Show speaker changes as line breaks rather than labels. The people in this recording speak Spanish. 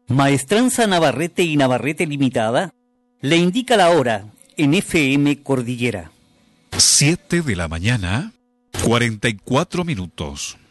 Maestranza Navarrete y Navarrete Limitada le indica la hora en FM Cordillera.
7 de la mañana, 44 minutos.